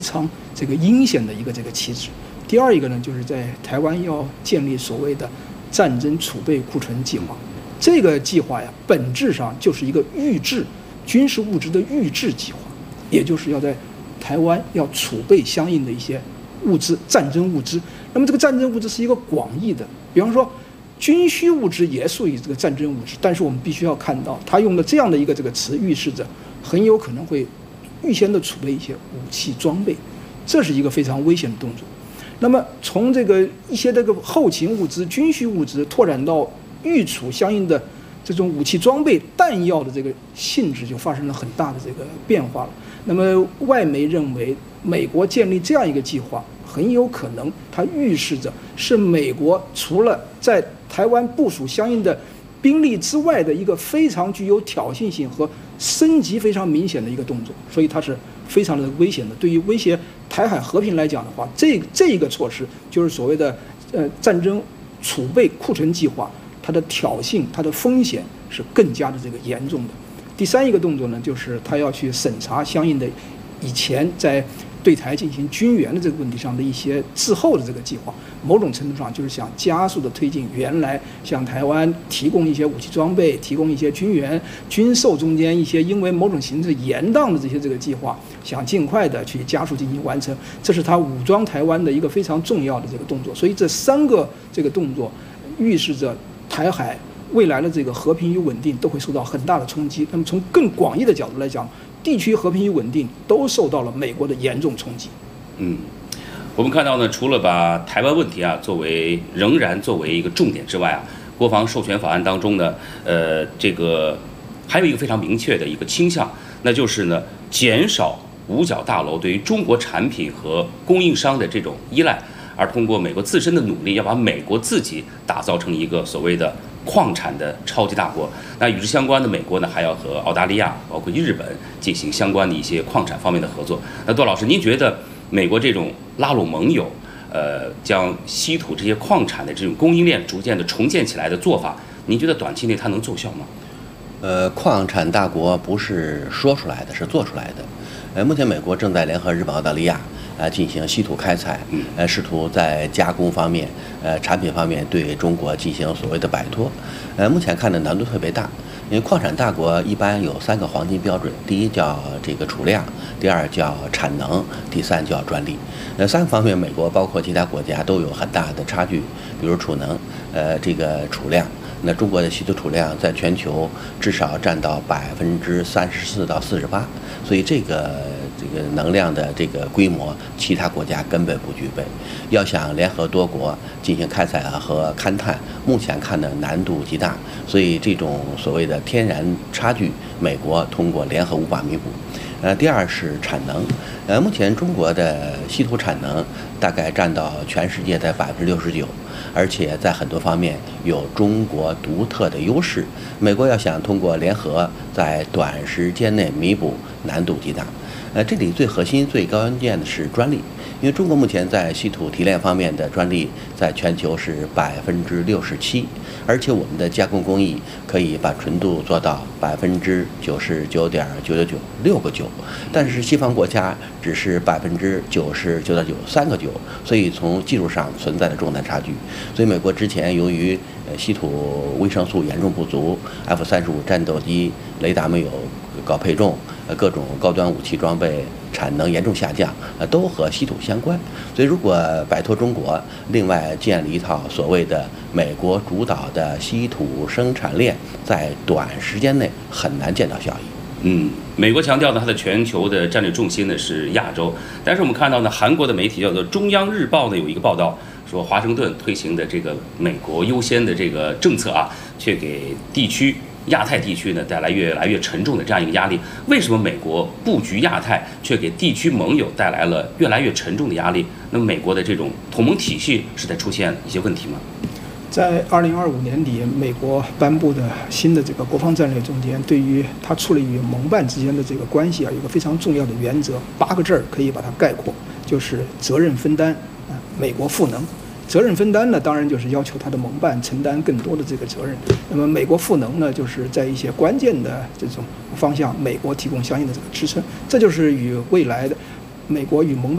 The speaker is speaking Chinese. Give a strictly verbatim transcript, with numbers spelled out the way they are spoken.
常这个阴险的一个这个旗帜。第二一个呢，就是在台湾要建立所谓的战争储备库存计划。这个计划呀，本质上就是一个预制军事物资的预制计划，也就是要在台湾要储备相应的一些物资，战争物资。那么这个战争物资是一个广义的，比方说军需物资也属于这个战争物资，但是我们必须要看到，他用的这样的一个这个词，预示着很有可能会预先的储备一些武器装备，这是一个非常危险的动作。那么从这个一些这个后勤物资、军需物资拓展到预储相应的这种武器装备、弹药的这个性质，就发生了很大的这个变化了。那么外媒认为，美国建立这样一个计划，很有可能它预示着是美国除了在台湾部署相应的兵力之外的一个非常具有挑衅性和升级非常明显的一个动作，所以它是非常的危险的。对于威胁台海和平来讲的话，这这一个措施就是所谓的呃战争储备库存计划，它的挑衅、它的风险是更加的这个严重的。第三一个动作呢，就是他要去审查相应的以前在对台进行军援的这个问题上的一些滞后的这个计划，某种程度上就是想加速的推进原来向台湾提供一些武器装备、提供一些军援、军售中间一些因为某种形式延宕的这些这个计划，想尽快的去加速进行完成，这是他武装台湾的一个非常重要的这个动作。所以这三个这个动作预示着台海未来的这个和平与稳定都会受到很大的冲击。那么从更广义的角度来讲，地区和平与稳定都受到了美国的严重冲击。 嗯，我们看到呢，除了把台湾问题啊作为仍然作为一个重点之外啊，国防授权法案当中呢，呃，这个还有一个非常明确的一个倾向，那就是呢，减少五角大楼对于中国产品和供应商的这种依赖，而通过美国自身的努力，要把美国自己打造成一个所谓的矿产的超级大国。那与之相关的，美国呢还要和澳大利亚，包括日本进行相关的一些矿产方面的合作。那杜老师，您觉得美国这种拉拢盟友，呃，将稀土这些矿产的这种供应链逐渐的重建起来的做法，您觉得短期内它能奏效吗？ 呃，矿产大国不是说出来的，是做出来的。呃，目前美国正在联合日本、澳大利亚呃进行稀土开采，呃，试图在加工方面、呃产品方面对中国进行所谓的摆脱。呃，目前看的难度特别大，因为矿产大国一般有三个黄金标准：第一叫这个储量，第二叫产能，第三叫专利。呃，三个方面，美国包括其他国家都有很大的差距。比如储能，呃，这个储量。那中国的稀土储量在全球至少占到百分之三十四到四十八，所以这个这个能量的这个规模，其他国家根本不具备。要想联合多国进行开采啊和勘探，目前看的难度极大，所以这种所谓的天然差距，美国通过联合无法弥补。呃，第二是产能，呃，目前中国的稀土产能大概占到全世界的百分之六十九，而且在很多方面有中国独特的优势。美国要想通过联合在短时间内弥补，难度极大。呃，这里最核心、最关键的是专利，因为中国目前在稀土提炼方面的专利在全球是百分之六十七，而且我们的加工工艺可以把纯度做到百分之九十九点九九九，六个九，但是西方国家只是百分之九十九点九，三个九，所以从技术上存在着重大差距。所以美国之前由于呃稀土维生素严重不足 ，F 三十五战斗机雷达没有搞配重，呃各种高端武器装备产能严重下降，呃都和稀土相关。所以如果摆脱中国，另外建立一套所谓的美国主导的稀土生产链，在短时间内很难见到效益。 嗯，美国强调呢，它的全球的战略重心呢是亚洲，但是我们看到呢，韩国的媒体叫做中央日报呢有一个报道说，华盛顿推行的这个美国优先的这个政策啊，却给地区亚太地区呢带来越来越沉重的这样一个压力。为什么美国布局亚太，却给地区盟友带来了越来越沉重的压力？那么美国的这种同盟体系是在出现一些问题吗？ 在二零二五年底，美国颁布的新的这个国防战略中间，对于它处理与盟办之间的这个关系啊，有一个非常重要的原则，八个字儿可以把它概括，就是责任分担啊，美国赋能。责任分担呢，当然就是要求它的盟办承担更多的这个责任。那么美国赋能呢，就是在一些关键的这种方向，美国提供相应的这个支撑，这就是与未来的美国与盟办